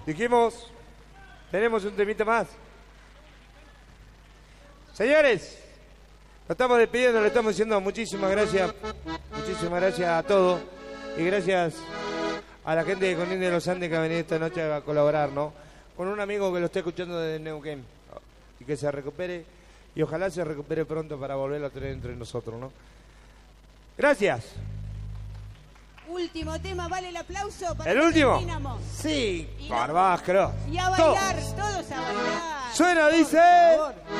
Dijimos, tenemos un temita más. Señores, lo estamos despidiendo, le estamos diciendo muchísimas gracias a todos y gracias a la gente de Conín de los Andes que ha venido esta noche a colaborar, ¿no? Con un amigo que lo está escuchando desde Neuquén y que se recupere y ojalá se recupere pronto para volverlo a tener entre nosotros, ¿no? Gracias. Último tema, vale el aplauso para ¿El último? Dinamo. Sí, Barbascro. Y a bailar, todos a bailar. Suena, dice.